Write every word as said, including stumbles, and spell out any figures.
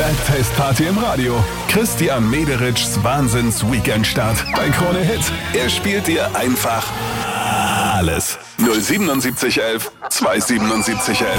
Bergfest-Party im Radio. Christian Mederitschs Wahnsinns-Weekend-Start bei Krone Hit. Er spielt dir einfach alles. null siebenundsiebzig elf zwei siebenundsiebzig elf.